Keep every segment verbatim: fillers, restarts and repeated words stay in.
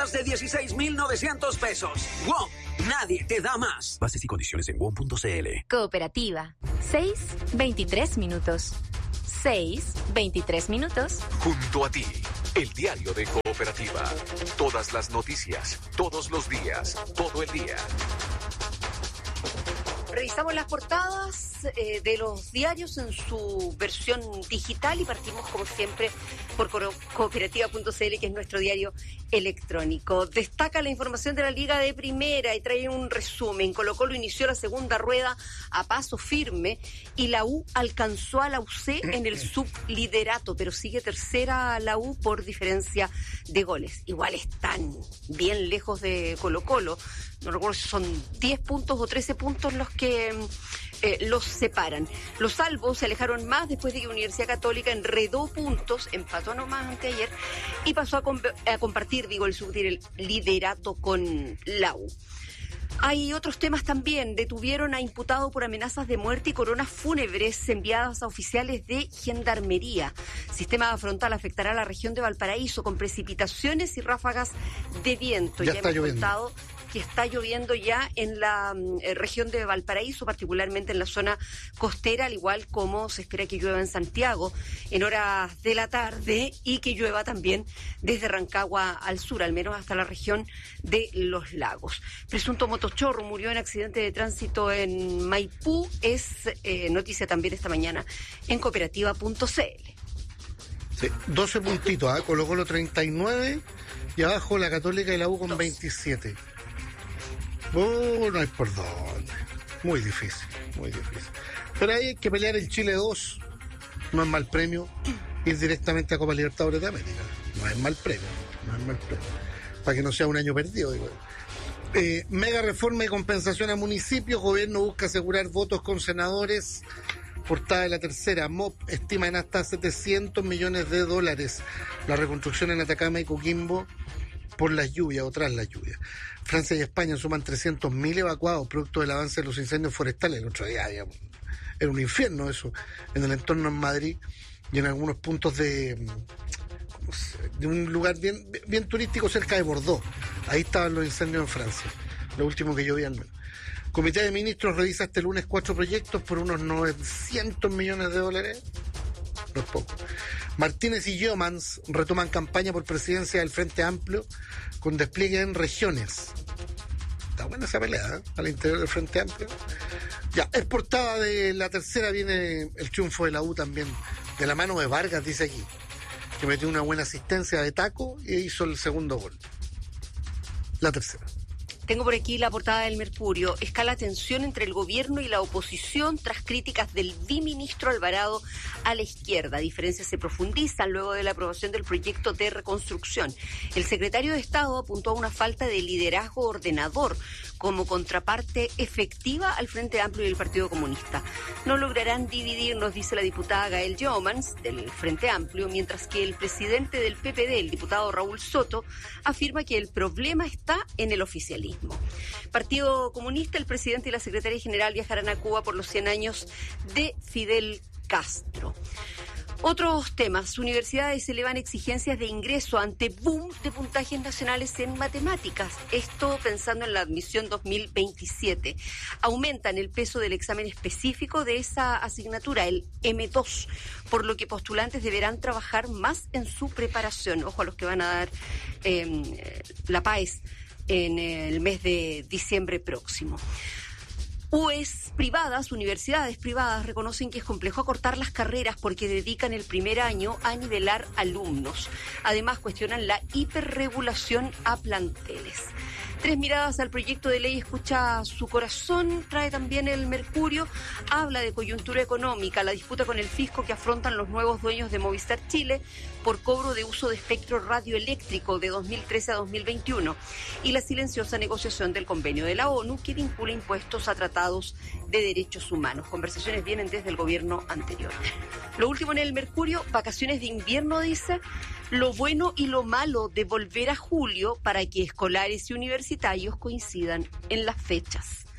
ofertas de dieciséis mil novecientos pesos. ¡Wow! Nadie te da más. Bases y condiciones en W O M punto C L. Cooperativa. seis, veintitrés minutos. seis, veintitrés minutos. Junto a ti, el diario de Cooperativa. Todas las noticias, todos los días, todo el día. Revisamos las portadas eh, de los diarios en su versión digital y partimos, como siempre, por cooperativa punto C L, que es nuestro diario electrónico. Destaca la información de la Liga de Primera y trae un resumen. Colo-Colo inició la segunda rueda a paso firme y la U alcanzó a la U C en el subliderato, pero sigue tercera la U por diferencia de goles. Igual están bien lejos de Colo-Colo. No recuerdo si son diez puntos o trece puntos los que eh, los separan. Los salvos se alejaron más después de que Universidad Católica enredó puntos, empató nomás anteayer, y pasó a, comp- a compartir, digo, el subliderato con la U. Hay otros temas también. Detuvieron a imputado por amenazas de muerte y coronas fúnebres enviadas a oficiales de Gendarmería. Sistema frontal afectará a la región de Valparaíso con precipitaciones y ráfagas de viento. Ya, ya está hemos lloviendo. contado que está lloviendo ya en la eh, región de Valparaíso, particularmente en la zona costera, al igual como se espera que llueva en Santiago en horas de la tarde y que llueva también desde Rancagua al sur, al menos hasta la región de Los Lagos. Presunto motochorro murió en accidente de tránsito en Maipú. Es eh, noticia también esta mañana en cooperativa punto C L. Sí, doce puntitos, ¿eh? Colo-Colo treinta y nueve y abajo la Católica y la U con veintisiete. Oh, no hay por dónde. Muy difícil, muy difícil. Pero ahí hay que pelear el Chile dos. No es mal premio ir directamente a Copa Libertadores de América. No es mal premio, no es mal premio. Para que no sea un año perdido, digo. Eh, mega reforma y compensación a municipios. Gobierno busca asegurar votos con senadores. Portada de La Tercera. M O P estima en hasta setecientos millones de dólares la reconstrucción en Atacama y Coquimbo por las lluvias o tras las lluvias. Francia y España suman trescientos mil evacuados producto del avance de los incendios forestales. El otro día había, era un infierno eso en el entorno en Madrid y en algunos puntos de, de un lugar bien, bien turístico cerca de Bordeaux. Ahí estaban los incendios en Francia, lo último que yo vi al menos. Comité de Ministros revisa este lunes cuatro proyectos por unos novecientos millones de dólares. No es poco. Martínez y Yeomans retoman campaña por presidencia del Frente Amplio con despliegue en regiones. Está buena esa pelea, ¿eh? Al interior del Frente Amplio. Ya, es portada de La Tercera, viene el triunfo de la U también, de la mano de Vargas, dice aquí, que metió una buena asistencia de taco y hizo el segundo gol. La Tercera. Tengo por aquí la portada del Mercurio. Escala tensión entre el gobierno y la oposición tras críticas del biministro Alvarado a la izquierda. Diferencias se profundizan luego de la aprobación del proyecto de reconstrucción. El secretario de Estado apuntó a una falta de liderazgo ordenador como contraparte efectiva al Frente Amplio y el Partido Comunista. No lograrán dividirnos, dice la diputada Gael Yeomans del Frente Amplio, mientras que el presidente del P P D, el diputado Raúl Soto, afirma que el problema está en el oficialismo. Partido Comunista, el presidente y la secretaria general viajarán a Cuba por los cien años de Fidel Castro. Otros temas. Universidades elevan exigencias de ingreso ante boom de puntajes nacionales en matemáticas. Esto pensando en la admisión dos mil veintisiete. Aumentan el peso del examen específico de esa asignatura, el eme dos, por lo que postulantes deberán trabajar más en su preparación. Ojo a los que van a dar eh, la PAES en el mes de diciembre próximo. U E S privadas, universidades privadas, reconocen que es complejo acortar las carreras porque dedican el primer año a nivelar alumnos. Además, cuestionan la hiperregulación a planteles. Tres miradas al proyecto de ley Escucha su corazón, trae también el Mercurio, habla de coyuntura económica, la disputa con el fisco que afrontan los nuevos dueños de Movistar Chile por cobro de uso de espectro radioeléctrico de dos mil trece a dos mil veintiuno y la silenciosa negociación del convenio de la ONU que vincula impuestos a tratados de derechos humanos. Conversaciones vienen desde el gobierno anterior. Lo último en el Mercurio, vacaciones de invierno, dice, lo bueno y lo malo de volver a julio para que escolares y universitarios coincidan en las fechas.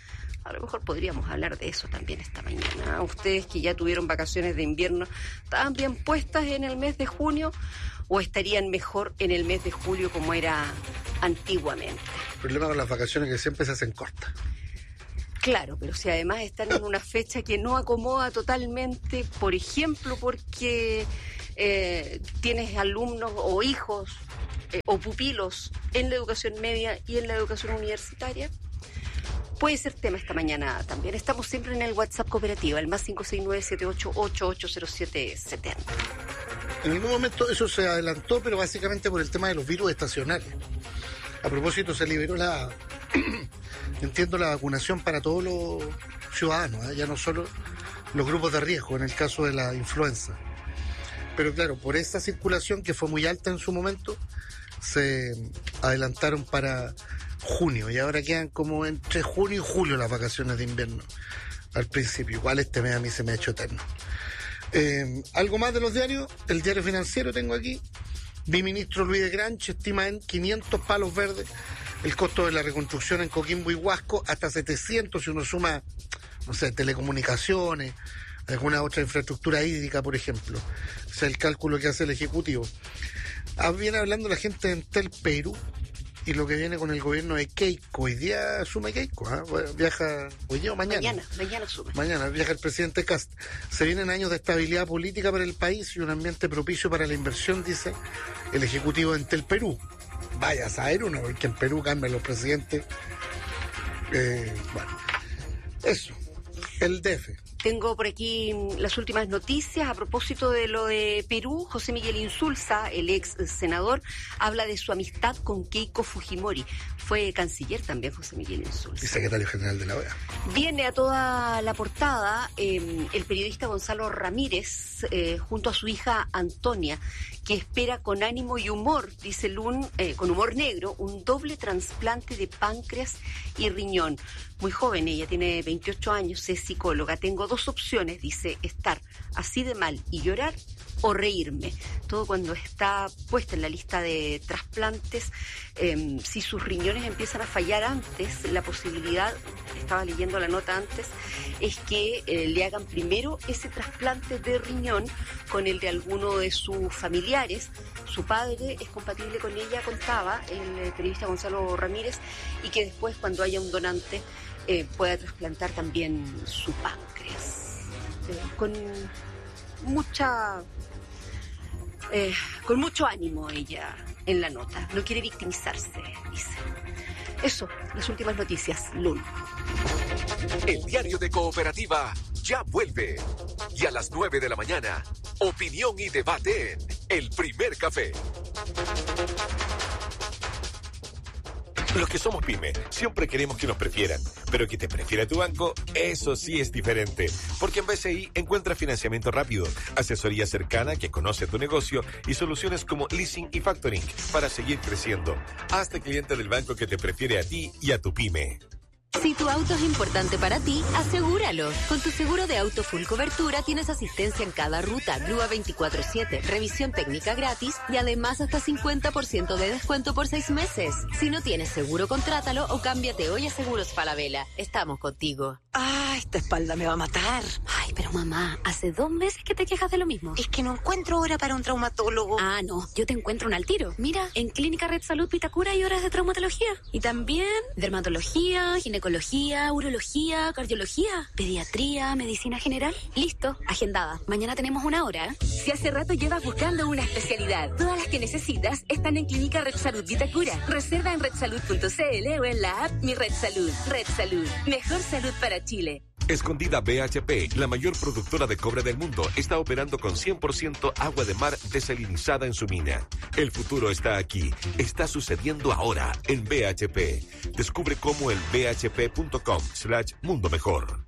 A lo mejor podríamos hablar de eso también esta mañana. Ustedes que ya tuvieron vacaciones de invierno, ¿estaban bien puestas en el mes de junio o estarían mejor en el mes de julio como era antiguamente? El problema con las vacaciones es que siempre se hacen cortas. Claro, pero si además están en una fecha que no acomoda totalmente, por ejemplo, porque eh, tienes alumnos o hijos eh, o pupilos en la educación media y en la educación universitaria, puede ser tema esta mañana también. Estamos siempre en el WhatsApp Cooperativa, el más cinco seis nueve siete ocho ocho ocho cero siete siete cero. En algún momento eso se adelantó, pero básicamente por el tema de los virus estacionales. A propósito, se liberó la, entiendo, la vacunación para todos los ciudadanos, ¿eh? Ya no solo los grupos de riesgo, en el caso de la influenza. Pero claro, por esta circulación que fue muy alta en su momento, se adelantaron para junio, y ahora quedan como entre junio y julio las vacaciones de invierno al principio. Igual este mes a mí se me ha hecho eterno. Eh, algo más de los diarios. El Diario Financiero tengo aquí. Viceministro Luis de Granch estima en quinientos palos verdes el costo de la reconstrucción en Coquimbo y Huasco, hasta setecientos si uno suma, no sé, telecomunicaciones, alguna otra infraestructura hídrica, por ejemplo. O sea, el cálculo que hace el Ejecutivo. Ah, viene hablando la gente de Entel Perú y lo que viene con el gobierno de Keiko. Hoy día asume Keiko, ¿eh? Viaja hoy día o mañana. Mañana, mañana asume. Mañana viaja el presidente Kast. Se vienen años de estabilidad política para el país y un ambiente propicio para la inversión, dice el Ejecutivo de Entel Perú. Vaya a saber uno, porque en Perú cambian los presidentes. Eh, bueno, eso. El D F. Tengo por aquí las últimas noticias a propósito de lo de Perú. José Miguel Insulza, el ex senador, habla de su amistad con Keiko Fujimori. Fue canciller también José Miguel Insulza. Y secretario general de la O E A. Viene a toda la portada eh, el periodista Gonzalo Ramírez eh, junto a su hija Antonia, que espera con ánimo y humor, dice Lun, eh, con humor negro, un doble trasplante de páncreas y riñón. Muy joven, ella tiene veintiocho años, es psicóloga. Tengo dos opciones, dice, estar así de mal y llorar o reírme. Todo cuando está puesta en la lista de trasplantes, eh, si sus riñones empiezan a fallar antes, la posibilidad, estaba leyendo la nota antes, es que eh, le hagan primero ese trasplante de riñón con el de alguno de sus familiares. Su padre es compatible con ella, contaba el periodista Gonzalo Ramírez, y que después, cuando haya un donante, eh, pueda trasplantar también su páncreas. Eh, con mucha... Eh, con mucho ánimo ella en la nota. No quiere victimizarse, dice. Eso, las últimas noticias, Lul. El diario de Cooperativa ya vuelve. Y a las nueve de la mañana, opinión y debate en El Primer Café. Los que somos pyme, siempre queremos que nos prefieran, pero que te prefiera tu banco, eso sí es diferente. Porque en B C I encuentras financiamiento rápido, asesoría cercana que conoce tu negocio y soluciones como leasing y factoring para seguir creciendo. Hazte cliente del banco que te prefiere a ti y a tu pyme. Si tu auto es importante para ti, asegúralo. Con tu seguro de auto full cobertura tienes asistencia en cada ruta, grúa veinticuatro siete, revisión técnica gratis y además hasta cincuenta por ciento de descuento por seis meses. Si no tienes seguro, contrátalo o cámbiate hoy a Seguros Falabella. Estamos contigo. Ah, esta espalda me va a matar. Ay, pero mamá, hace dos meses que te quejas de lo mismo. Es que no encuentro hora para un traumatólogo. Ah, no, yo te encuentro un al tiro. Mira, en Clínica Red Salud Vitacura hay horas de traumatología. Y también dermatología, ginecología, urología, cardiología, pediatría, medicina general. Listo, agendada. Mañana tenemos una hora. Si hace rato llevas buscando una especialidad, todas las que necesitas están en Clínica Red Salud Vitacura. Reserva en red salud punto c l o en la app Mi Red Salud. Red Salud, mejor salud para Chile. Escondida B H P, la mayor productora de cobre del mundo, está operando con cien por ciento agua de mar desalinizada en su mina. El futuro está aquí. Está sucediendo ahora en B H P. Descubre cómo en b h p punto com slash mundo mejor.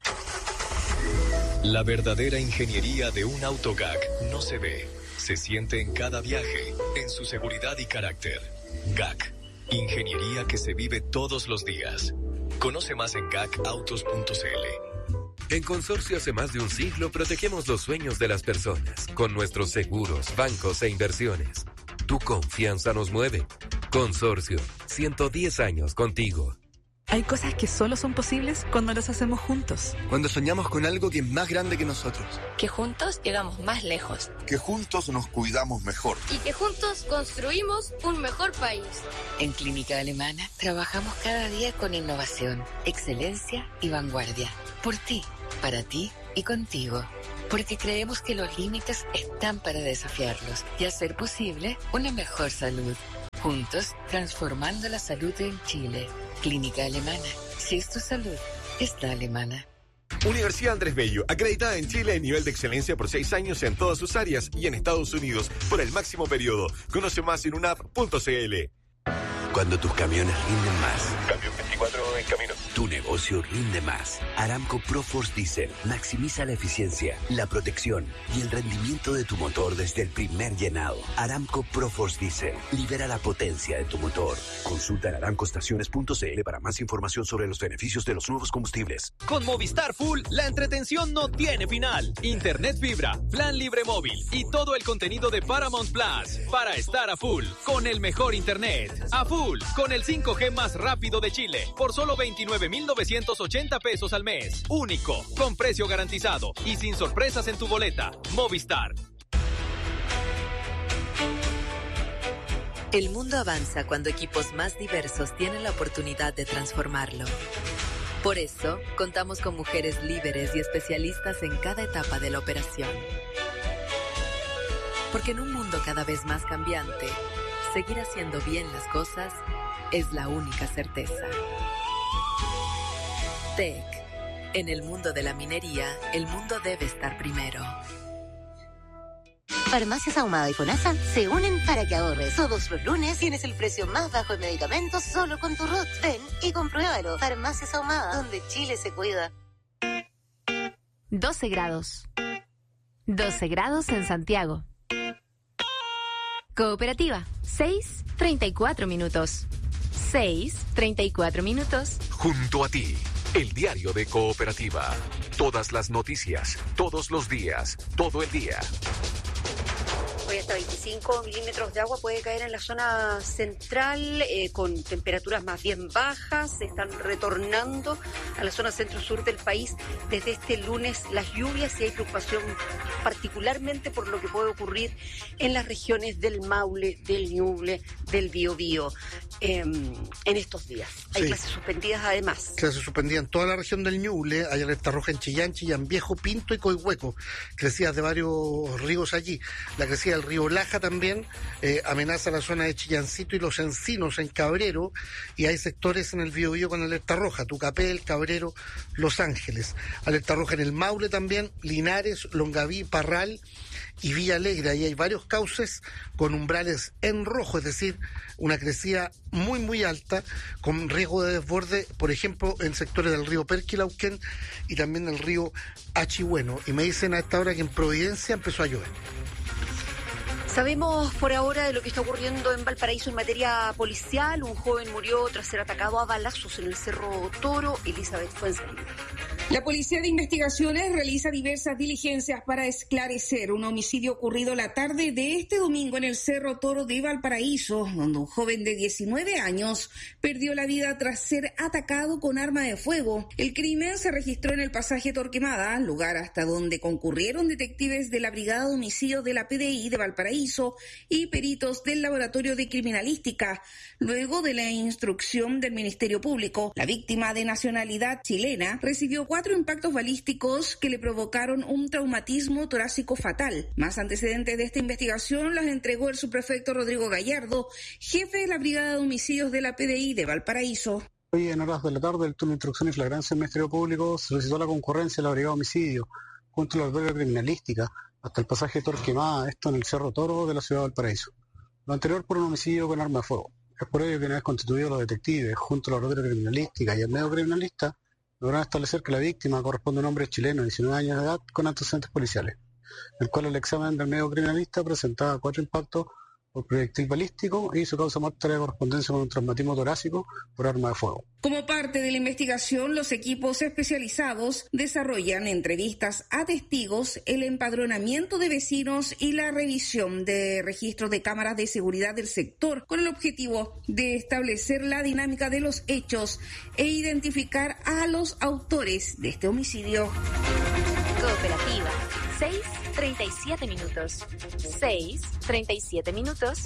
La verdadera ingeniería de un auto G A C no se ve, se siente en cada viaje, en su seguridad y carácter. G A C, ingeniería que se vive todos los días. Conoce más en gacautos punto c l. En Consorcio hace más de un siglo protegemos los sueños de las personas con nuestros seguros, bancos e inversiones. Tu confianza nos mueve. Consorcio, ciento diez años contigo. Hay cosas que solo son posibles cuando las hacemos juntos. Cuando soñamos con algo que es más grande que nosotros. Que juntos llegamos más lejos. Que juntos nos cuidamos mejor. Y que juntos construimos un mejor país. En Clínica Alemana trabajamos cada día con innovación, excelencia y vanguardia. Por ti, para ti y contigo. Porque creemos que los límites están para desafiarlos y hacer posible una mejor salud. Juntos, transformando la salud en Chile. Clínica Alemana. Si es tu salud, está alemana. Universidad Andrés Bello, acreditada en Chile en nivel de excelencia por seis años en todas sus áreas y en Estados Unidos por el máximo periodo. Conoce más en unap punto c l. Cuando tus camiones rinden más. Camión veinticuatro en camino. Tu negocio rinde más. Aramco Proforce Diesel maximiza la eficiencia, la protección y el rendimiento de tu motor desde el primer llenado. Aramco Proforce Diesel libera la potencia de tu motor. Consulta en aramco estaciones punto c l para más información sobre los beneficios de los nuevos combustibles. Con Movistar Full, la entretención no tiene final. Internet fibra, plan libre móvil y todo el contenido de Paramount Plus para estar a full con el mejor internet. A full con el cinco G más rápido de Chile por solo veintinueve mil novecientos ochenta pesos al mes. Único, con precio garantizado y sin sorpresas en tu boleta. Movistar. El mundo avanza cuando equipos más diversos tienen la oportunidad de transformarlo. Por eso, contamos con mujeres líderes y especialistas en cada etapa de la operación. Porque en un mundo cada vez más cambiante, seguir haciendo bien las cosas es la única certeza. T E C. En el mundo de la minería, el mundo debe estar primero. Farmacias Ahumada y FONASA se unen para que ahorres. Todos los lunes tienes el precio más bajo de medicamentos solo con tu R U T. Ven y compruébalo. Farmacias Ahumada, donde Chile se cuida. doce grados. doce grados en Santiago. Cooperativa, seis treinta y cuatro minutos. seis treinta y cuatro minutos. Junto a ti, el diario de Cooperativa. Todas las noticias, todos los días, todo el día. Hoy hasta veinticinco milímetros de agua puede caer en la zona central, eh, con temperaturas más bien bajas. Se están retornando a la zona centro-sur del país desde este lunes las lluvias y hay preocupación particularmente por lo que puede ocurrir en las regiones del Maule, del Ñuble, del Biobío eh, en estos días. Hay sí. clases suspendidas además. Clases suspendidas en toda la región del Ñuble. Hay alerta roja en Chillán, Chillán Viejo, Pinto y Coihueco. Crecidas de varios ríos allí. La crecida del río Laja también eh, amenaza la zona de Chillancito y los Encinos en Cabrero, y hay sectores en el Biobío con alerta roja, Tucapel, Cabrero, Los Ángeles. Alerta roja en el Maule también, Linares, Longaví, Parral y Villa Alegre. Ahí hay varios cauces con umbrales en rojo, es decir, una crecida muy muy alta con riesgo de desborde, por ejemplo, en sectores del río Perquilauquén y también del río Achihueno. Y me dicen a esta hora que en Providencia empezó a llover. Sabemos por ahora de lo que está ocurriendo en Valparaíso en materia policial. Un joven murió tras ser atacado a balazos en el Cerro Toro. Elizabeth Fuenzalida. La Policía de Investigaciones realiza diversas diligencias para esclarecer un homicidio ocurrido la tarde de este domingo en el Cerro Toro de Valparaíso, donde un joven de diecinueve años perdió la vida tras ser atacado con arma de fuego. El crimen se registró en el pasaje Torquemada, lugar hasta donde concurrieron detectives de la Brigada de Homicidios de la P D I de Valparaíso y peritos del Laboratorio de Criminalística. Luego de la instrucción del Ministerio Público, la víctima de nacionalidad chilena recibió cuatro impactos balísticos que le provocaron un traumatismo torácico fatal. Más antecedentes de esta investigación las entregó el subprefecto Rodrigo Gallardo, jefe de la Brigada de Homicidios de la P D I de Valparaíso. Hoy en horas de la tarde, el turno de instrucción y flagrancia del Ministerio Público solicitó la concurrencia de la Brigada de Homicidio junto a la Laboratorio de Criminalística hasta el pasaje Torquemada, esto en el Cerro Toro de la ciudad de Valparaíso. Lo anterior por un homicidio con arma de fuego. Es por ello que una vez constituidos los detectives junto a la Laboratorio de Criminalística y el medio criminalista, lograron establecer que la víctima corresponde a un hombre chileno de diecinueve años de edad con antecedentes policiales, el cual el examen del medio criminalista presentaba cuatro impactos por proyectil balístico y su causa mortal de correspondencia con un traumatismo torácico por arma de fuego. Como parte de la investigación, los equipos especializados desarrollan entrevistas a testigos, el empadronamiento de vecinos y la revisión de registros de cámaras de seguridad del sector, con el objetivo de establecer la dinámica de los hechos e identificar a los autores de este homicidio. Cooperativa. seis treinta y siete minutos. seis treinta y siete minutos.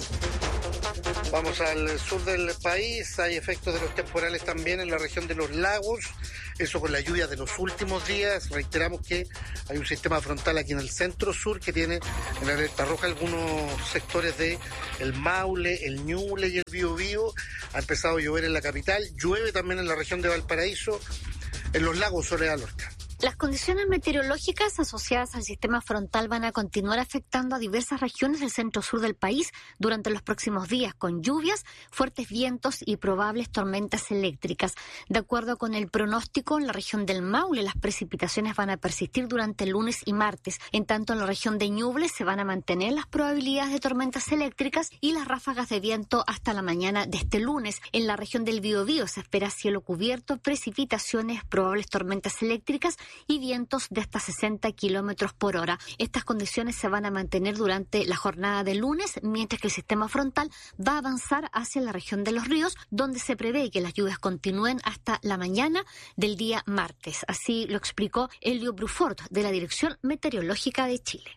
Vamos al sur del país. Hay efectos de los temporales también en la región de los lagos. Eso con la lluvia de los últimos días. Reiteramos que hay un sistema frontal aquí en el centro sur que tiene en la alerta roja algunos sectores de el Maule, el Ñuble y el Biobío. Ha empezado a llover en la capital. Llueve también en la región de Valparaíso. En los lagos, Soledad Lorca. Las condiciones meteorológicas asociadas al sistema frontal van a continuar afectando a diversas regiones del centro-sur del país durante los próximos días, con lluvias, fuertes vientos y probables tormentas eléctricas. De acuerdo con el pronóstico, en la región del Maule las precipitaciones van a persistir durante el lunes y martes. En tanto, en la región de Ñuble se van a mantener las probabilidades de tormentas eléctricas y las ráfagas de viento hasta la mañana de este lunes. En la región del Biobío se espera cielo cubierto, precipitaciones, probables tormentas eléctricas y vientos de hasta sesenta kilómetros por hora. Estas condiciones se van a mantener durante la jornada del lunes, mientras que el sistema frontal va a avanzar hacia la región de los ríos, donde se prevé que las lluvias continúen hasta la mañana del día martes. Así lo explicó Elio Brufort, de la Dirección Meteorológica de Chile.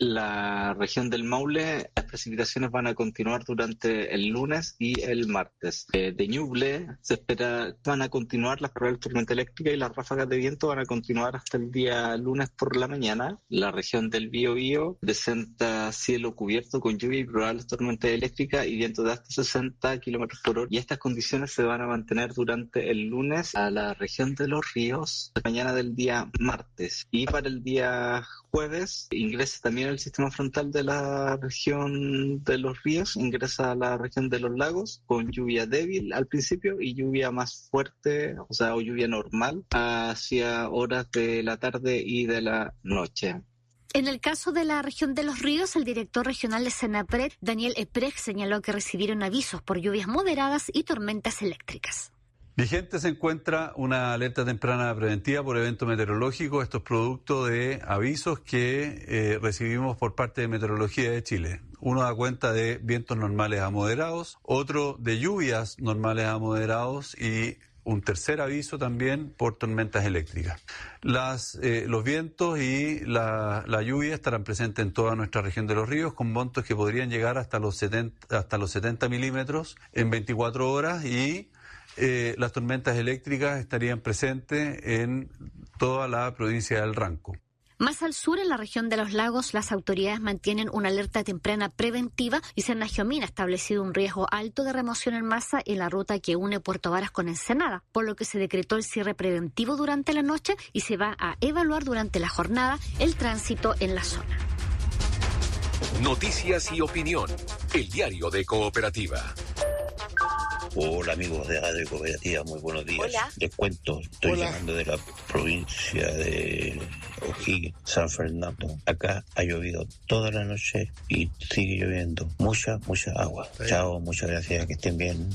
La región del Maule, las precipitaciones van a continuar durante el lunes y el martes. Eh, de Ñuble se espera van a continuar las probables tormentas eléctricas y las ráfagas de viento van a continuar hasta el día lunes por la mañana. La región del Biobío presenta cielo cubierto con lluvia y probables tormentas eléctricas y viento de hasta sesenta kilómetros por hora. Y estas condiciones se van a mantener durante el lunes a la región de los ríos, mañana del día martes. Y para el día jueves ingresa también el sistema frontal de la región de los ríos, ingresa a la región de los lagos con lluvia débil al principio y lluvia más fuerte, o sea, o lluvia normal hacia horas de la tarde y de la noche. En el caso de la región de los ríos, el director regional de Senapred, Daniel Epreg, señaló que recibieron avisos por lluvias moderadas y tormentas eléctricas. Vigente se encuentra una alerta temprana preventiva por evento meteorológico. Esto es producto de avisos que eh, recibimos por parte de Meteorología de Chile. Uno da cuenta de vientos normales a moderados, otro de lluvias normales a moderados y un tercer aviso también por tormentas eléctricas. Las, eh, los vientos y la, la lluvia estarán presentes en toda nuestra región de los ríos con montos que podrían llegar hasta los setenta, hasta los setenta milímetros en veinticuatro horas y Eh, las tormentas eléctricas estarían presentes en toda la provincia del Ranco. Más al sur, en la región de los lagos, las autoridades mantienen una alerta temprana preventiva y Senajomín ha establecido un riesgo alto de remoción en masa en la ruta que une Puerto Varas con Ensenada, por lo que se decretó el cierre preventivo durante la noche y se va a evaluar durante la jornada el tránsito en la zona. Noticias y opinión. El diario de Cooperativa. Hola amigos de Radio Cooperativa, muy buenos días. Hola. Les cuento, estoy Hola. llamando de la provincia de O'Higgins, San Fernando. Acá ha llovido toda la noche y sigue lloviendo. Mucha, mucha agua. Sí. Chao, muchas gracias, que estén bien.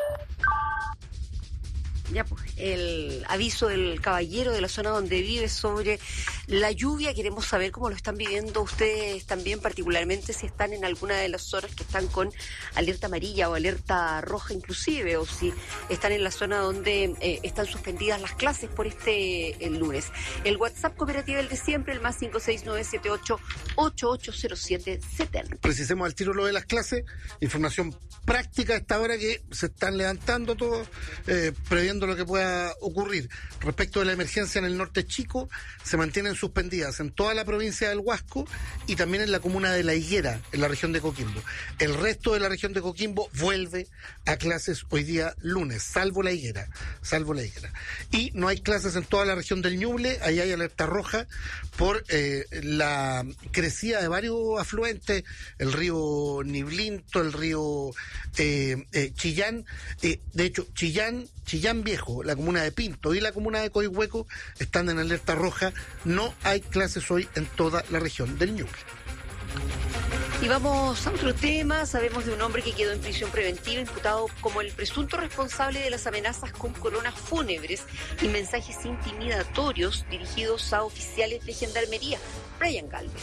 Ya, pues, el aviso del caballero de la zona donde vive sobre la lluvia. Queremos saber cómo lo están viviendo ustedes también, particularmente si están en alguna de las zonas que están con alerta amarilla o alerta roja inclusive, o si están en la zona donde eh, están suspendidas las clases por este el lunes. El WhatsApp Cooperativa, el de siempre, el más cinco seis nueve siete ocho ocho ocho cero siete setenta. Precisemos al tiro lo de las clases, información práctica a esta hora que se están levantando todos, eh, previendo lo que pueda ocurrir. Respecto de la emergencia en el norte chico, se mantienen suspendidas en toda la provincia del Huasco y también en la comuna de La Higuera, en la región de Coquimbo. El resto de la región de Coquimbo vuelve a clases hoy día lunes, salvo La Higuera, salvo La Higuera. Y no hay clases en toda la región del Ñuble, ahí hay alerta roja por eh, la crecida de varios afluentes, el río Niblinto, el río eh, eh, Chillán, eh, de hecho Chillán, Chillán Viejo, la comuna de Pinto y la comuna de Coihueco están en alerta roja. No hay clases hoy en toda la región del Ñuble. Y vamos a otro tema. Sabemos de un hombre que quedó en prisión preventiva imputado como el presunto responsable de las amenazas con coronas fúnebres y mensajes intimidatorios dirigidos a oficiales de gendarmería. Brian Galvez.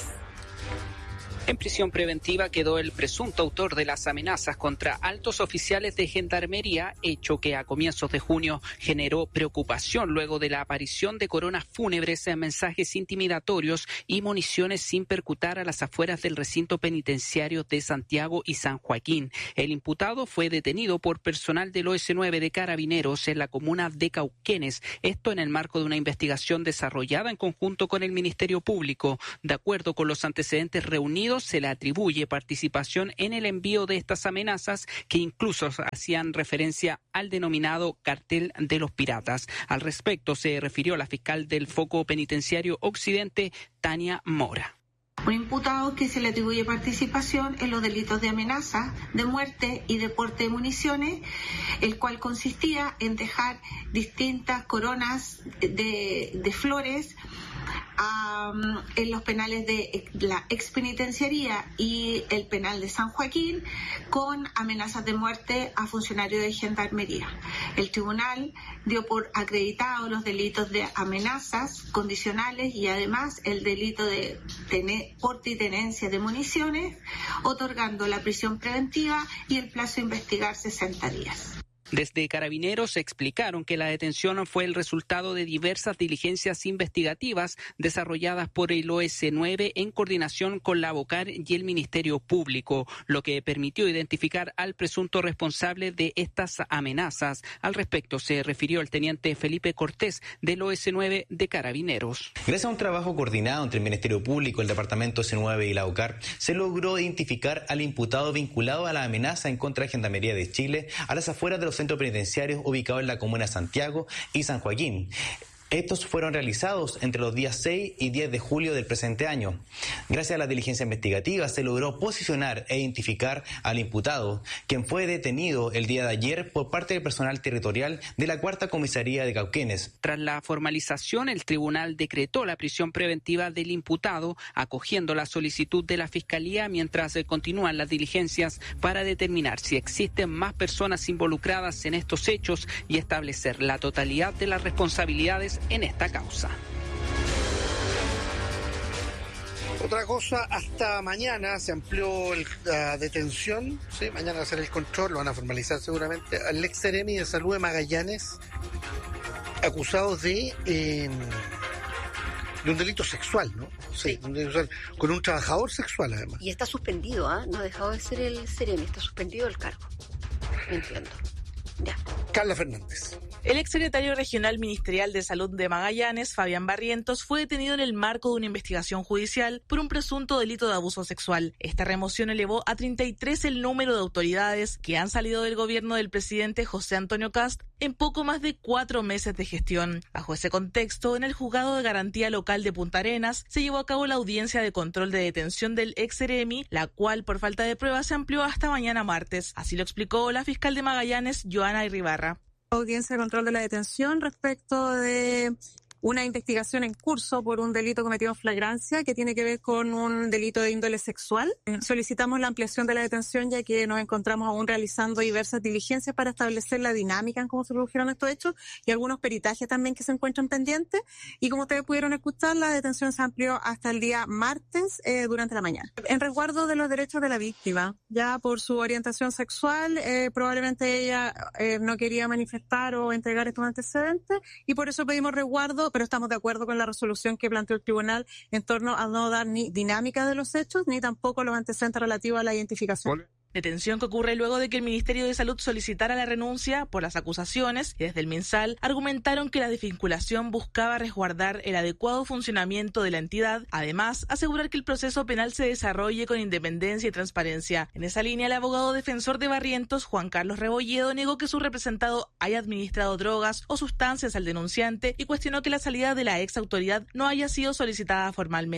En prisión preventiva quedó el presunto autor de las amenazas contra altos oficiales de gendarmería, hecho que a comienzos de junio generó preocupación luego de la aparición de coronas fúnebres, mensajes intimidatorios y municiones sin percutar a las afueras del recinto penitenciario de Santiago y San Joaquín. El imputado fue detenido por personal del O S nueve de Carabineros en la comuna de Cauquenes, esto en el marco de una investigación desarrollada en conjunto con el Ministerio Público. De acuerdo con los antecedentes reunidos, se le atribuye participación en el envío de estas amenazas que incluso hacían referencia al denominado cartel de los piratas. Al respecto se refirió la fiscal del Foco Penitenciario Occidente, Tania Mora. Un imputado que se le atribuye participación en los delitos de amenaza, de muerte y de porte de municiones, el cual consistía en dejar distintas coronas de, de flores Um, en los penales de la expenitenciaría y el penal de San Joaquín con amenazas de muerte a funcionarios de gendarmería. El tribunal dio por acreditado los delitos de amenazas condicionales y además el delito de tener, porte y tenencia de municiones, otorgando la prisión preventiva y el plazo de investigar sesenta días. Desde Carabineros explicaron que la detención fue el resultado de diversas diligencias investigativas desarrolladas por el O S nueve en coordinación con la Abocar y el Ministerio Público, lo que permitió identificar al presunto responsable de estas amenazas. Al respecto se refirió el teniente Felipe Cortés del O S nueve de Carabineros. Gracias a un trabajo coordinado entre el Ministerio Público, el Departamento O S nueve y la Abocar, se logró identificar al imputado vinculado a la amenaza en contra de Gendarmería de Chile a las afueras de los centros penitenciarios ubicados en la comuna de Santiago y San Joaquín. Estos fueron realizados entre los días seis y diez de julio del presente año. Gracias a la diligencia investigativa se logró posicionar e identificar al imputado, quien fue detenido el día de ayer por parte del personal territorial de la Cuarta Comisaría de Cauquenes. Tras la formalización, el tribunal decretó la prisión preventiva del imputado, acogiendo la solicitud de la Fiscalía mientras se continúan las diligencias para determinar si existen más personas involucradas en estos hechos y establecer la totalidad de las responsabilidades en esta causa. Otra cosa, hasta mañana se amplió el, la detención, ¿sí? Mañana va a ser el control, lo van a formalizar seguramente, al ex seremi de Salud de Magallanes, acusados de, eh, de un delito sexual, ¿no? Sí, sí. Un delito sexual, con un trabajador sexual además. Y está suspendido, ¿ah? ¿eh? No ha dejado de ser el seremi, está suspendido del cargo. Entiendo. Ya. Carla Fernández. El exsecretario regional ministerial de Salud de Magallanes, Fabián Barrientos, fue detenido en el marco de una investigación judicial por un presunto delito de abuso sexual. Esta remoción elevó a treinta y tres el número de autoridades que han salido del gobierno del presidente José Antonio Kast en poco más de cuatro meses de gestión. Bajo ese contexto, en el Juzgado de Garantía Local de Punta Arenas se llevó a cabo la audiencia de control de detención del ex seremi, la cual por falta de pruebas se amplió hasta mañana martes. Así lo explicó la fiscal de Magallanes, Joana Iribarra. Audiencia de control de la detención respecto de una investigación en curso por un delito cometido en flagrancia que tiene que ver con un delito de índole sexual. Solicitamos la ampliación de la detención ya que nos encontramos aún realizando diversas diligencias para establecer la dinámica en cómo se produjeron estos hechos y algunos peritajes también que se encuentran pendientes. Y como ustedes pudieron escuchar, la detención se amplió hasta el día martes eh, durante la mañana. En resguardo de los derechos de la víctima, ya por su orientación sexual, eh, probablemente ella eh, no quería manifestar o entregar estos antecedentes y por eso pedimos resguardo, pero estamos de acuerdo con la resolución que planteó el tribunal en torno a no dar ni dinámica de los hechos ni tampoco los antecedentes relativos a la identificación. ¿Vale? Detención que ocurre luego de que el Ministerio de Salud solicitara la renuncia por las acusaciones y desde el MinSal argumentaron que la desvinculación buscaba resguardar el adecuado funcionamiento de la entidad, además asegurar que el proceso penal se desarrolle con independencia y transparencia. En esa línea, el abogado defensor de Barrientos, Juan Carlos Rebolledo, negó que su representado haya administrado drogas o sustancias al denunciante y cuestionó que la salida de la ex autoridad no haya sido solicitada formalmente.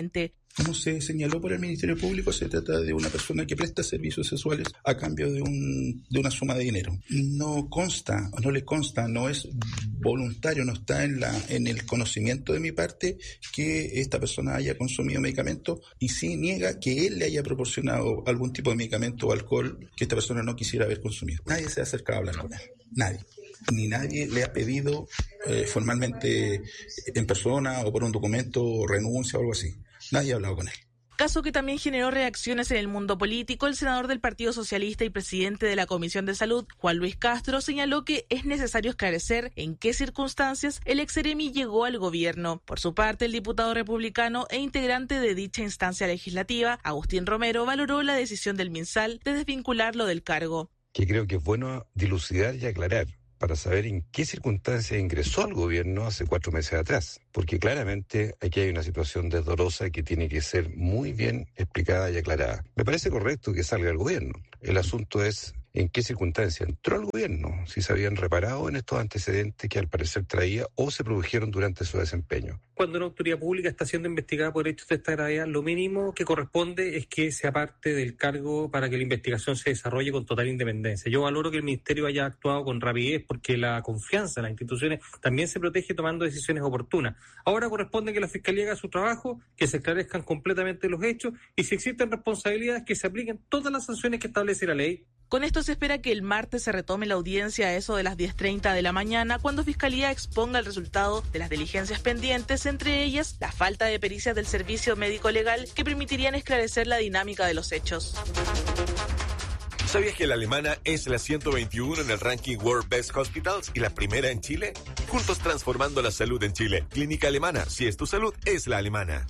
Como se señaló por el Ministerio Público, se trata de una persona que presta servicios sexuales a cambio de, un, de una suma de dinero. No consta, no le consta, no es voluntario, no está en, la, en el conocimiento de mi parte que esta persona haya consumido medicamentos, y sí niega que él le haya proporcionado algún tipo de medicamento o alcohol que esta persona no quisiera haber consumido. Nadie se ha acercado a hablar con él, nadie. Ni nadie le ha pedido eh, formalmente en persona o por un documento renuncia o algo así. Nadie ha hablado con él. Caso que también generó reacciones en el mundo político. El senador del Partido Socialista y presidente de la Comisión de Salud, Juan Luis Castro, señaló que es necesario esclarecer en qué circunstancias el exseremi llegó al gobierno. Por su parte, el diputado republicano e integrante de dicha instancia legislativa, Agustín Romero, valoró la decisión del MinSal de desvincularlo del cargo. Que creo que es bueno dilucidar y aclarar, para saber en qué circunstancias ingresó al gobierno hace cuatro meses atrás. Porque claramente aquí hay una situación desdorosa que tiene que ser muy bien explicada y aclarada. Me parece correcto que salga el gobierno. El asunto es en qué circunstancias entró al gobierno, si se habían reparado en estos antecedentes que al parecer traía o se produjeron durante su desempeño. Cuando una autoridad pública está siendo investigada por hechos de esta gravedad, lo mínimo que corresponde es que se aparte del cargo para que la investigación se desarrolle con total independencia. Yo valoro que el Ministerio haya actuado con rapidez porque la confianza en las instituciones también se protege tomando decisiones oportunas. Ahora corresponde que la Fiscalía haga su trabajo, que se esclarezcan completamente los hechos y si existen responsabilidades que se apliquen todas las sanciones que establece la ley. Con esto se espera que el martes se retome la audiencia a eso de las diez treinta de la mañana, cuando Fiscalía exponga el resultado de las diligencias pendientes, entre ellas la falta de pericias del Servicio Médico Legal que permitirían esclarecer la dinámica de los hechos. ¿Sabías que la alemana es la ciento veintiuno en el ranking World Best Hospitals y la primera en Chile? Juntos transformando la salud en Chile. Clínica Alemana, si es tu salud, es la alemana.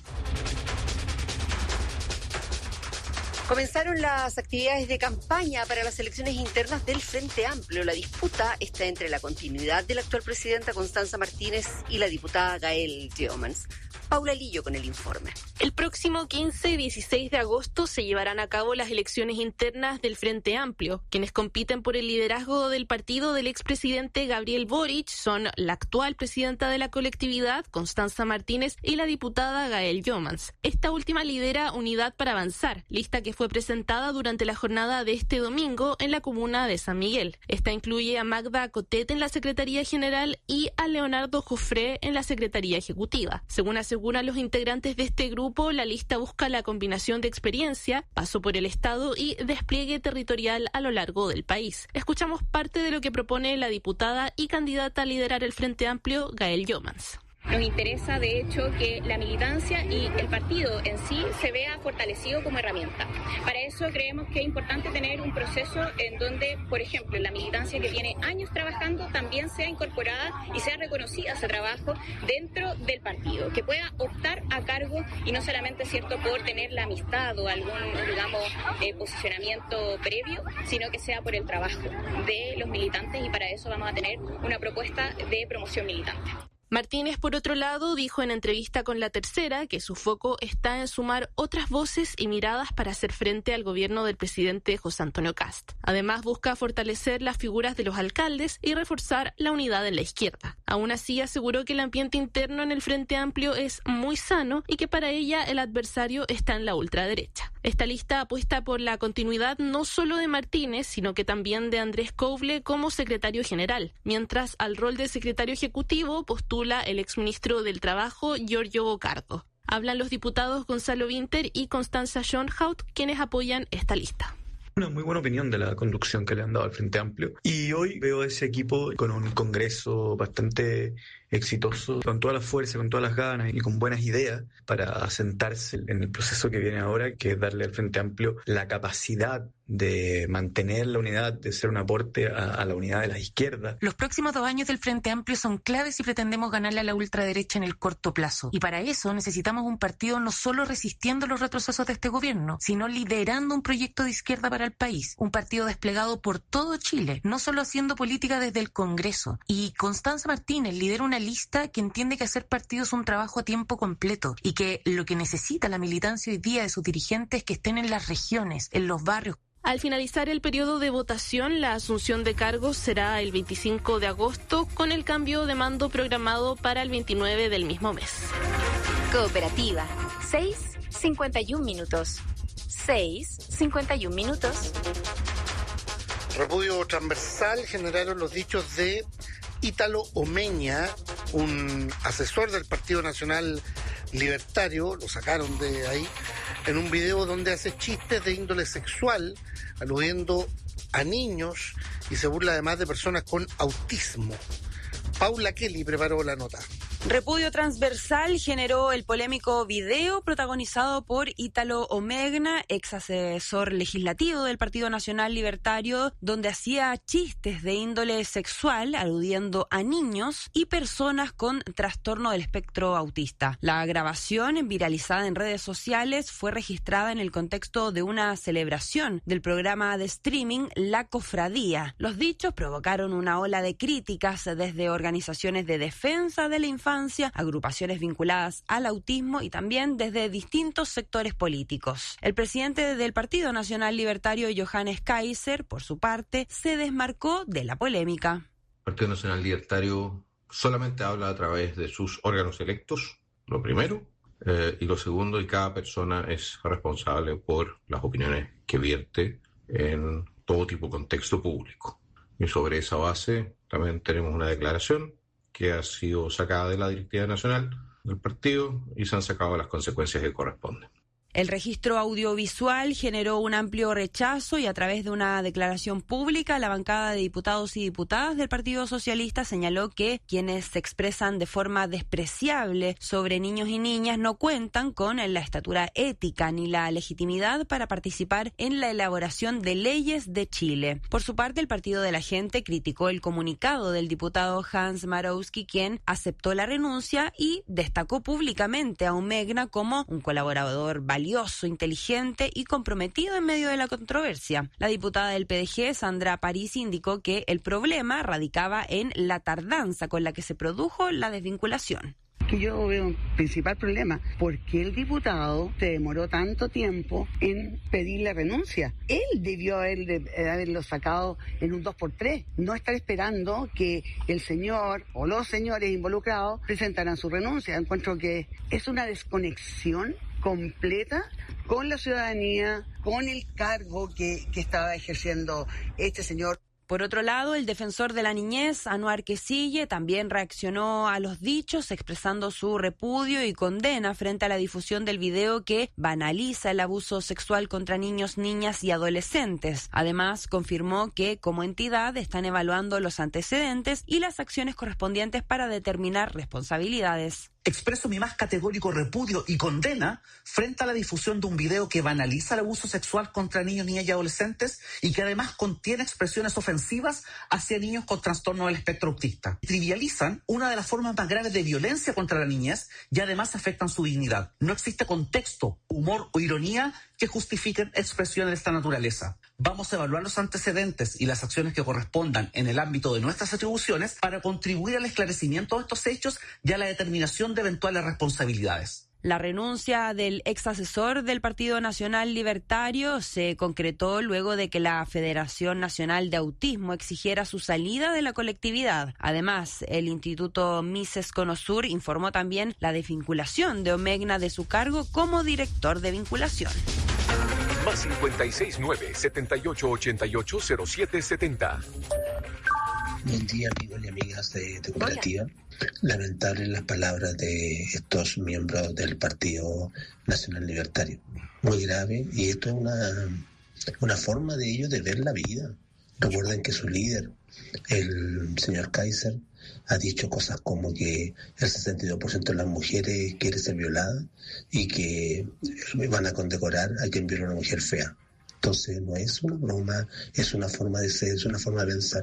Comenzaron las actividades de campaña para las elecciones internas del Frente Amplio. La disputa está entre la continuidad de la actual presidenta Constanza Martínez y la diputada Gael Jomans. Paula Lillo con el informe. El próximo quince y dieciséis de agosto se llevarán a cabo las elecciones internas del Frente Amplio. Quienes compiten por el liderazgo del partido del expresidente Gabriel Boric son la actual presidenta de la colectividad, Constanza Martínez, y la diputada Gael Jomans. Esta última lidera Unidad para Avanzar, lista que fue presentada durante la jornada de este domingo en la comuna de San Miguel. Esta incluye a Magda Cotet en la Secretaría General y a Leonardo Jofré en la Secretaría Ejecutiva. Según aseguran los integrantes de este grupo, la lista busca la combinación de experiencia, paso por el Estado y despliegue territorial a lo largo del país. Escuchamos parte de lo que propone la diputada y candidata a liderar el Frente Amplio, Gael Jomans. Nos interesa, de hecho, que la militancia y el partido en sí se vea fortalecido como herramienta. Para eso creemos que es importante tener un proceso en donde, por ejemplo, la militancia que tiene años trabajando también sea incorporada y sea reconocida ese trabajo dentro del partido, que pueda optar a cargo y no solamente, cierto, por tener la amistad o algún, digamos, eh, posicionamiento previo, sino que sea por el trabajo de los militantes, y para eso vamos a tener una propuesta de promoción militante. Martínez, por otro lado, dijo en entrevista con La Tercera que su foco está en sumar otras voces y miradas para hacer frente al gobierno del presidente José Antonio Kast. Además, busca fortalecer las figuras de los alcaldes y reforzar la unidad en la izquierda. Aún así, aseguró que el ambiente interno en el Frente Amplio es muy sano y que para ella el adversario está en la ultraderecha. Esta lista apuesta por la continuidad no solo de Martínez, sino que también de Andrés Couble como secretario general, mientras al rol de secretario ejecutivo postula el exministro del Trabajo, Giorgio Bocardo. Hablan los diputados Gonzalo Winter y Constanza Schoenhout, quienes apoyan esta lista. Una muy buena opinión de la conducción que le han dado al Frente Amplio. Y hoy veo a ese equipo con un congreso bastante exitoso, con toda la fuerza, con todas las ganas y con buenas ideas para asentarse en el proceso que viene ahora, que es darle al Frente Amplio la capacidad de mantener la unidad, de ser un aporte a, a la unidad de la izquierda. Los próximos dos años del Frente Amplio son claves si pretendemos ganarle a la ultraderecha en el corto plazo. Y para eso necesitamos un partido no solo resistiendo los retrocesos de este gobierno, sino liderando un proyecto de izquierda para el país. Un partido desplegado por todo Chile, no solo haciendo política desde el Congreso. Y Constanza Martínez lidera una lista que entiende que hacer partido es un trabajo a tiempo completo y que lo que necesita la militancia hoy día de sus dirigentes es que estén en las regiones, en los barrios. Al finalizar el periodo de votación, la asunción de cargos será el veinticinco de agosto, con el cambio de mando programado para el veintinueve del mismo mes. Cooperativa. seis cincuenta y un minutos. seis, cincuenta y un minutos. Repudio transversal generaron los dichos de Ítalo Omeña, un asesor del Partido Nacional Libertario, lo sacaron de ahí, en un video donde hace chistes de índole sexual, aludiendo a niños y se burla además de personas con autismo. Paula Kelly preparó la nota. Repudio transversal generó el polémico video protagonizado por Ítalo Omeña, ex asesor legislativo del Partido Nacional Libertario, donde hacía chistes de índole sexual aludiendo a niños y personas con trastorno del espectro autista. La grabación, viralizada en redes sociales, fue registrada en el contexto de una celebración del programa de streaming La Cofradía. Los dichos provocaron una ola de críticas desde organizaciones de defensa de la infancia, agrupaciones vinculadas al autismo y también desde distintos sectores políticos. El presidente del Partido Nacional Libertario, Johannes Kaiser, por su parte, se desmarcó de la polémica. El Partido Nacional Libertario solamente habla a través de sus órganos electos, lo primero, eh, y lo segundo, y cada persona es responsable por las opiniones que vierte en todo tipo de contexto público. Y sobre esa base también tenemos una declaración que ha sido sacada de la directiva nacional del partido y se han sacado las consecuencias que corresponden. El registro audiovisual generó un amplio rechazo y a través de una declaración pública, la bancada de diputados y diputadas del Partido Socialista señaló que quienes se expresan de forma despreciable sobre niños y niñas no cuentan con la estatura ética ni la legitimidad para participar en la elaboración de leyes de Chile. Por su parte, el Partido de la Gente criticó el comunicado del diputado Hans Marowski, quien aceptó la renuncia y destacó públicamente a Omeña como un colaborador valioso valioso, inteligente y comprometido en medio de la controversia. La diputada del P D G, Sandra Parisi, indicó que el problema radicaba en la tardanza con la que se produjo la desvinculación. Que yo veo un principal problema, ¿por qué el diputado se demoró tanto tiempo en pedir la renuncia? Él debió haber, haberlo sacado en un dos por tres, no estar esperando que el señor o los señores involucrados presentaran su renuncia. Encuentro que es una desconexión completa con la ciudadanía, con el cargo que, que estaba ejerciendo este señor. Por otro lado, el defensor de la niñez, Anuar Quesille, también reaccionó a los dichos, expresando su repudio y condena frente a la difusión del video que banaliza el abuso sexual contra niños, niñas y adolescentes. Además, confirmó que, como entidad, están evaluando los antecedentes y las acciones correspondientes para determinar responsabilidades. Expreso mi más categórico repudio y condena frente a la difusión de un video que banaliza el abuso sexual contra niños, niñas y adolescentes y que además contiene expresiones ofensivas hacia niños con trastorno del espectro autista. Trivializan una de las formas más graves de violencia contra la niñez y además afectan su dignidad. No existe contexto, humor o ironía que justifiquen expresiones de esta naturaleza. Vamos a evaluar los antecedentes y las acciones que correspondan en el ámbito de nuestras atribuciones para contribuir al esclarecimiento de estos hechos y a la determinación de eventuales responsabilidades. La renuncia del ex asesor del Partido Nacional Libertario se concretó luego de que la Federación Nacional de Autismo exigiera su salida de la colectividad. Además, el Instituto Mises Conosur informó también la desvinculación de Omeña de su cargo como director de vinculación. Más cincuenta y seis nueve, setenta y ocho ochenta y ocho, cero siete setenta. Buen día, amigos y amigas de, de Cooperativa. Lamentable las palabras de estos miembros del Partido Nacional Libertario. Muy grave, y esto es una, una forma de ellos de ver la vida. Recuerden que su líder, el señor Kaiser, ha dicho cosas como que el sesenta y dos por ciento de las mujeres quiere ser violada y que van a condecorar a quien viola a una mujer fea. Entonces no es una broma, es una forma de ser, es una forma de pensar.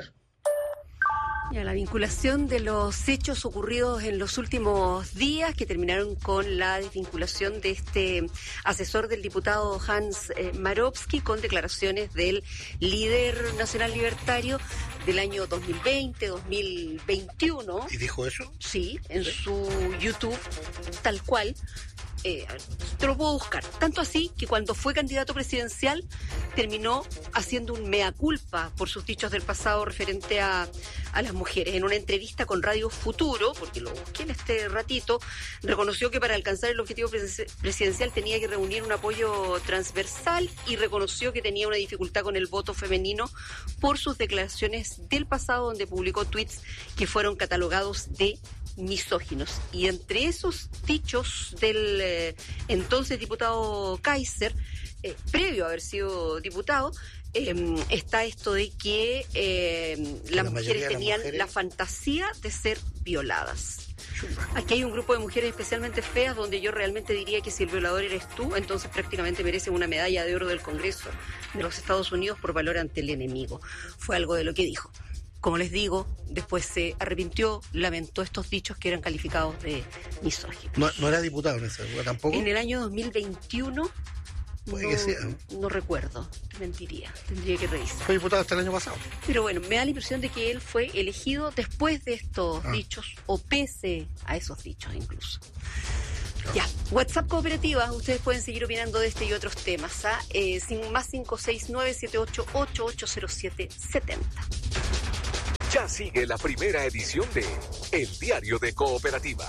Ya, la vinculación de los hechos ocurridos en los últimos días que terminaron con la desvinculación de este asesor del diputado Hans eh, Marowski con declaraciones del líder nacional libertario del año dos mil veinte, dos mil veintiuno. ¿Y dijo eso? Sí, en su YouTube, tal cual. Eh, te lo puedo buscar. Tanto así que cuando fue candidato presidencial terminó haciendo un mea culpa por sus dichos del pasado referente a, a las mujeres. En una entrevista con Radio Futuro, porque lo busqué en este ratito, reconoció que para alcanzar el objetivo presidencial tenía que reunir un apoyo transversal y reconoció que tenía una dificultad con el voto femenino por sus declaraciones del pasado, donde publicó tweets que fueron catalogados de misóginos. Y entre esos dichos del eh, entonces diputado Kaiser, eh, previo a haber sido diputado, eh, está esto de que eh, las la mujeres tenían mujeres... la fantasía de ser violadas. Aquí hay un grupo de mujeres especialmente feas donde yo realmente diría que si el violador eres tú, entonces prácticamente mereces una medalla de oro del Congreso de los Estados Unidos por valor ante el enemigo. Fue algo de lo que dijo. Como les digo, después se arrepintió, lamentó estos dichos que eran calificados de misóginos. No, no era diputado en esa época tampoco. En el año dos mil veintiuno, puede no, que sea, ¿no? no recuerdo, te mentiría, tendría que revisar. Fue diputado hasta el año pasado. Pero bueno, me da la impresión de que él fue elegido después de estos ah. dichos, o pese a esos dichos incluso. Ya, WhatsApp Cooperativa, ustedes pueden seguir opinando de este y otros temas, ¿ah? Eh, sin más cinco seis nueve siete ocho ocho ocho cero siete siete cero. Ya sigue la primera edición de El Diario de Cooperativa.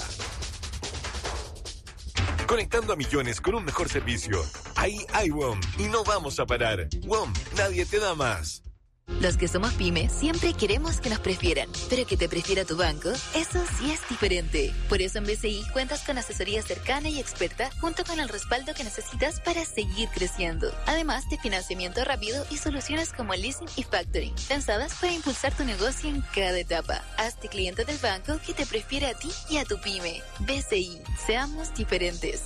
Conectando a millones con un mejor servicio. Ahí hay W O M y no vamos a parar. W O M, nadie te da más. Los que somos pyme siempre queremos que nos prefieran, pero que te prefiera tu banco, eso sí es diferente. Por eso en B C I cuentas con asesoría cercana y experta junto con el respaldo que necesitas para seguir creciendo. Además de financiamiento rápido y soluciones como leasing y factoring, pensadas para impulsar tu negocio en cada etapa. Hazte cliente del banco que te prefiere a ti y a tu pyme. B C I, seamos diferentes.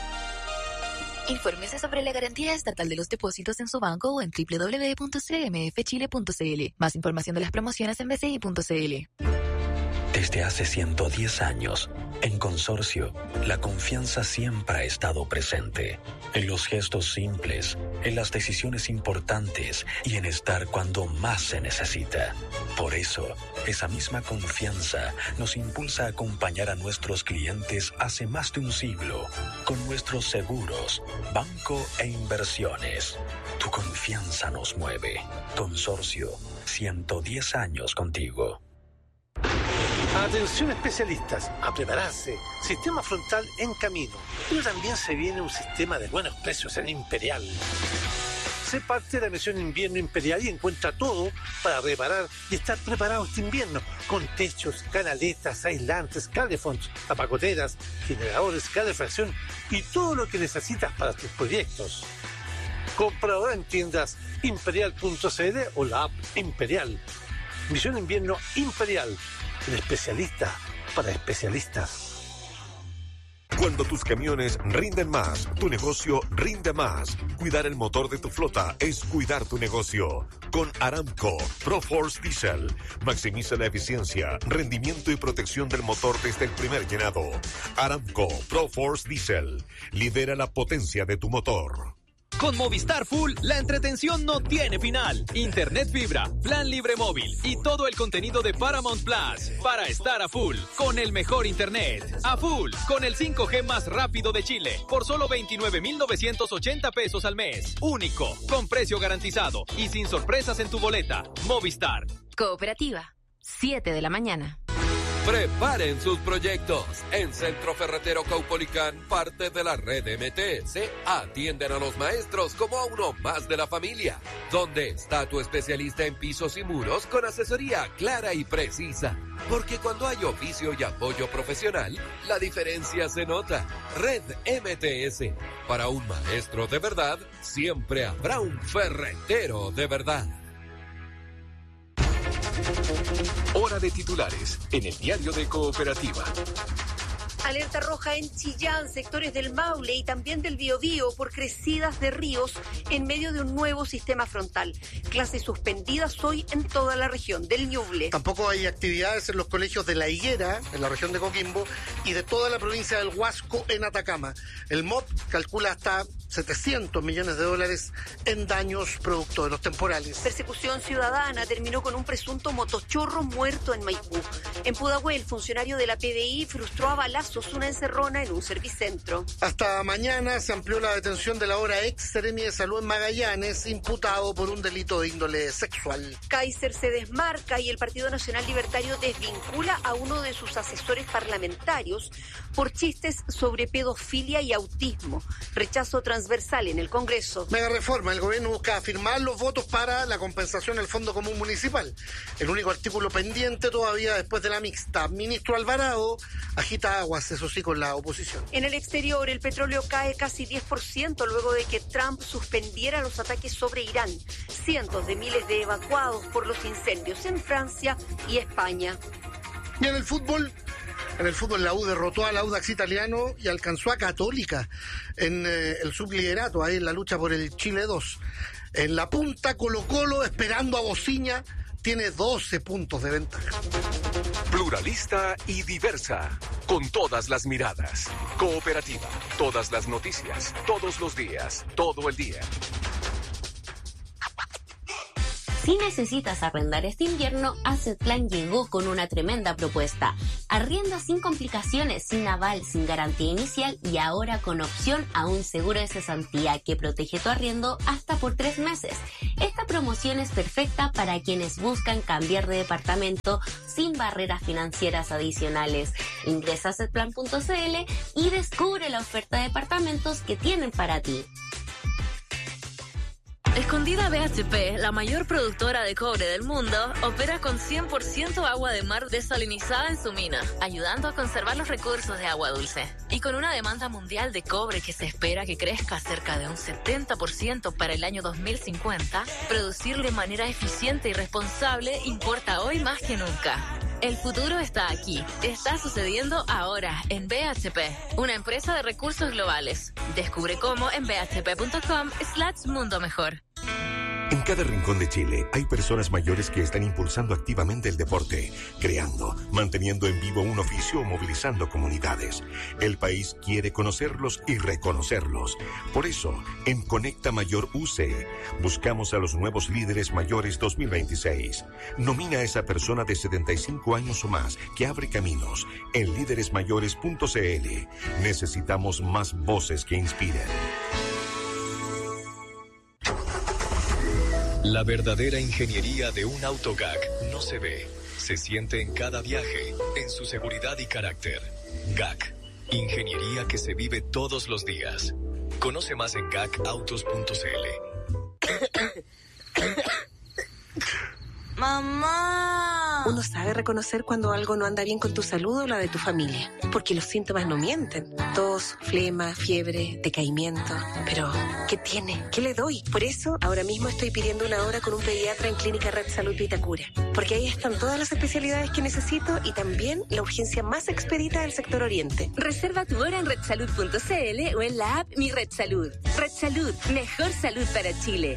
Infórmese sobre la garantía estatal de los depósitos en su banco o en doble u doble u doble u punto c m f chile punto c l. Más información de las promociones en b c i punto c l. Desde hace ciento diez años, en Consorcio, la confianza siempre ha estado presente. En los gestos simples, en las decisiones importantes y en estar cuando más se necesita. Por eso, esa misma confianza nos impulsa a acompañar a nuestros clientes hace más de un siglo con nuestros seguros, banco e inversiones. Tu confianza nos mueve. Consorcio, ciento diez años contigo. Atención especialistas, a prepararse. Sistema frontal en camino. Pero también se viene un sistema de buenos precios en Imperial. Sé parte de la misión Invierno Imperial y encuentra todo para reparar y estar preparado este invierno. Con techos, canaletas, aislantes, calefonds, tapacoteras, generadores, calefacción y todo lo que necesitas para tus proyectos. Compra ahora en tiendas imperial punto c l o la app Imperial. Misión Invierno Imperial. El especialista para especialistas. Cuando tus camiones rinden más, tu negocio rinde más. Cuidar el motor de tu flota es cuidar tu negocio. Con Aramco ProForce Diesel, maximiza la eficiencia, rendimiento y protección del motor desde el primer llenado. Aramco ProForce Diesel, lidera la potencia de tu motor. Con Movistar Full, la entretención no tiene final. Internet fibra, plan libre móvil y todo el contenido de Paramount Plus para estar a full con el mejor internet. A full con el cinco G más rápido de Chile por solo veintinueve mil novecientos ochenta pesos al mes. Único, con precio garantizado y sin sorpresas en tu boleta. Movistar. Cooperativa, siete de la mañana. Preparen sus proyectos. En Centro Ferretero Caupolicán, parte de la red M T S, atienden a los maestros como a uno más de la familia. ¿Dónde está tu especialista en pisos y muros con asesoría clara y precisa? Porque cuando hay oficio y apoyo profesional, la diferencia se nota. Red M T S. Para un maestro de verdad, siempre habrá un ferretero de verdad. Hora de titulares en el Diario de Cooperativa. Alerta roja en Chillán, sectores del Maule y también del Biobío por crecidas de ríos en medio de un nuevo sistema frontal. Clases suspendidas hoy en toda la región del Ñuble. Tampoco hay actividades en los colegios de La Higuera, en la región de Coquimbo, y de toda la provincia del Huasco en Atacama. El M O P calcula hasta setecientos millones de dólares en daños producto de los temporales. Persecución ciudadana terminó con un presunto motochorro muerto en Maipú. En Pudahuel, el funcionario de la P D I frustró a balazos una encerrona en un servicentro. Hasta mañana se amplió la detención de la ahora ex seremi de Salud en Magallanes, imputado por un delito de índole sexual. Kaiser se desmarca y el Partido Nacional Libertario desvincula a uno de sus asesores parlamentarios por chistes sobre pedofilia y autismo. Rechazo transversal en el Congreso. Mega reforma. El gobierno busca afirmar los votos para la compensación del Fondo Común Municipal. El único artículo pendiente todavía después de la mixta. Ministro Alvarado agita aguas, eso sí, con la oposición. En el exterior, el petróleo cae casi diez por ciento luego de que Trump suspendiera los ataques sobre Irán. Cientos de miles de evacuados por los incendios en Francia y España. Y en el fútbol... En el fútbol, la U derrotó al Audax Italiano y alcanzó a Católica en eh, el subliderato, ahí en la lucha por el Chile dos. En la punta, Colo-Colo, esperando a Bociña, tiene doce puntos de ventaja. Pluralista y diversa, con todas las miradas. Cooperativa, todas las noticias, todos los días, todo el día. Si necesitas arrendar este invierno, Assetplan llegó con una tremenda propuesta. Arrienda sin complicaciones, sin aval, sin garantía inicial y ahora con opción a un seguro de cesantía que protege tu arriendo hasta por tres meses. Esta promoción es perfecta para quienes buscan cambiar de departamento sin barreras financieras adicionales. Ingresa a assetplan punto c l y descubre la oferta de departamentos que tienen para ti. Escondida B H P, la mayor productora de cobre del mundo, opera con cien por ciento agua de mar desalinizada en su mina, ayudando a conservar los recursos de agua dulce. Y con una demanda mundial de cobre que se espera que crezca cerca de un setenta por ciento para el año dos mil cincuenta, producir de manera eficiente y responsable importa hoy más que nunca. El futuro está aquí. Está sucediendo ahora en B H P, una empresa de recursos globales. Descubre cómo en b h p punto com slash mundo mejor. En cada rincón de Chile hay personas mayores que están impulsando activamente el deporte, creando, manteniendo en vivo un oficio o movilizando comunidades. El país quiere conocerlos y reconocerlos. Por eso, en Conecta Mayor U C, buscamos a los nuevos líderes mayores dos mil veintiséis. Nomina a esa persona de setenta y cinco años o más que abre caminos en líderes mayores punto c l. Necesitamos más voces que inspiren. La verdadera ingeniería de un auto G A C no se ve, se siente en cada viaje, en su seguridad y carácter. G A C, ingeniería que se vive todos los días. Conoce más en gac autos punto c l. ¡Mamá! Uno sabe reconocer cuando algo no anda bien con tu salud o la de tu familia, porque los síntomas no mienten. Tos, flema, fiebre, decaimiento. Pero, ¿qué tiene? ¿Qué le doy? Por eso, ahora mismo estoy pidiendo una hora con un pediatra en Clínica Red Salud Vitacura, porque ahí están todas las especialidades que necesito y también la urgencia más expedita del sector oriente. Reserva tu hora en red salud punto c l o en la app Mi Red Salud. Red Salud, mejor salud para Chile.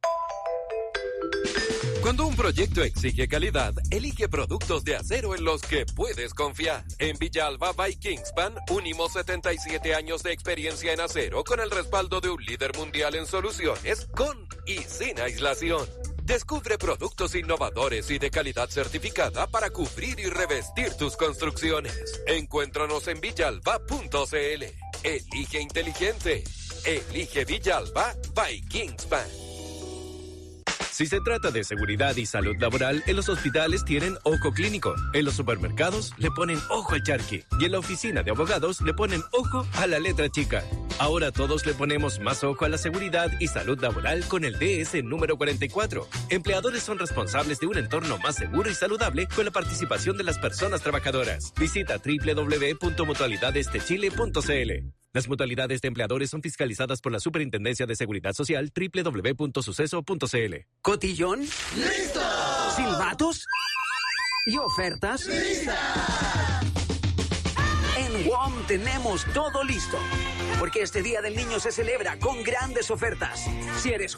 Cuando un proyecto exige calidad, elige productos de acero en los que puedes confiar. En Villalba by Kingspan, unimos setenta y siete años de experiencia en acero con el respaldo de un líder mundial en soluciones, con y sin aislación. Descubre productos innovadores y de calidad certificada para cubrir y revestir tus construcciones. Encuéntranos en villalba punto c l. Elige inteligente. Elige Villalba by Kingspan. Si se trata de seguridad y salud laboral, en los hospitales tienen ojo clínico, en los supermercados le ponen ojo al charqui y en la oficina de abogados le ponen ojo a la letra chica. Ahora todos le ponemos más ojo a la seguridad y salud laboral con el D S número cuarenta y cuatro. Empleadores son responsables de un entorno más seguro y saludable con la participación de las personas trabajadoras. Visita doble u doble u doble u punto mutualidades de chile punto c l. Las mutualidades de empleadores son fiscalizadas por la Superintendencia de Seguridad Social doble u doble u doble u punto suceso punto c l. ¿Cotillón? ¡Listo! ¿Silbatos? ¿Y ofertas? ¡Lista! En W O M tenemos todo listo, porque este Día del Niño se celebra con grandes ofertas. Si eres W O M,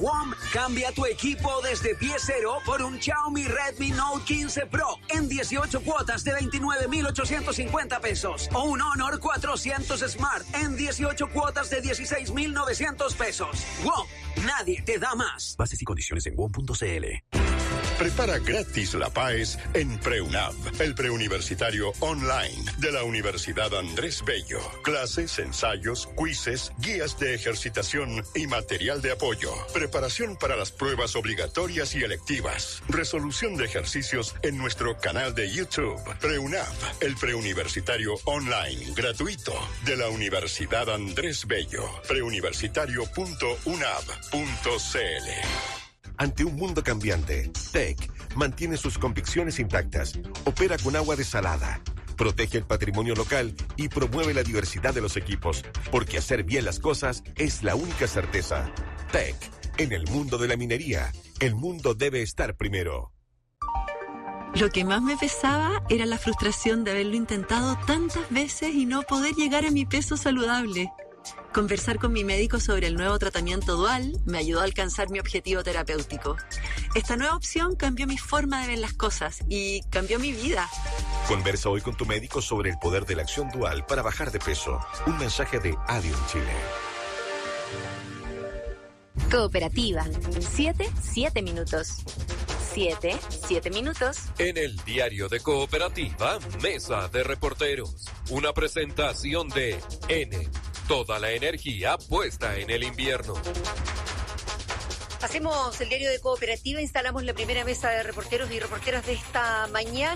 Cambia tu equipo desde pie cero por un Xiaomi Redmi Note quince Pro en dieciocho cuotas de veintinueve mil ochocientos cincuenta pesos o un Honor cuatrocientos Smart en dieciocho cuotas de dieciséis mil novecientos pesos. WOM, nadie te da más. Bases y condiciones en W O M punto C L. Prepara gratis la P A E S en PreUNAV, el preuniversitario online de la Universidad Andrés Bello. Clases, ensayos, quizzes, guías de ejercitación y material de apoyo. Preparación para las pruebas obligatorias y electivas. Resolución de ejercicios en nuestro canal de YouTube. PreUNAV, el preuniversitario online gratuito de la Universidad Andrés Bello. preuniversitario punto unav punto c l. Ante un mundo cambiante, T E C mantiene sus convicciones intactas, opera con agua desalada, protege el patrimonio local y promueve la diversidad de los equipos, porque hacer bien las cosas es la única certeza. T E C, en el mundo de la minería, el mundo debe estar primero. Lo que más me pesaba era la frustración de haberlo intentado tantas veces y no poder llegar a mi peso saludable. Conversar con mi médico sobre el nuevo tratamiento dual me ayudó a alcanzar mi objetivo terapéutico. Esta nueva opción cambió mi forma de ver las cosas y cambió mi vida. Conversa hoy con tu médico sobre el poder de la acción dual para bajar de peso. Un mensaje de Adium Chile. Cooperativa. Siete, siete minutos. Siete, siete minutos. En el diario de Cooperativa, Mesa de Reporteros. Una presentación de N. Toda la energía puesta en el invierno. Hacemos el diario de Cooperativa, instalamos la primera mesa de reporteros y reporteras de esta mañana.